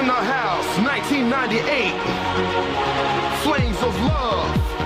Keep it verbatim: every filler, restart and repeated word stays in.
in the house, nineteen ninety-eight. Flames of love.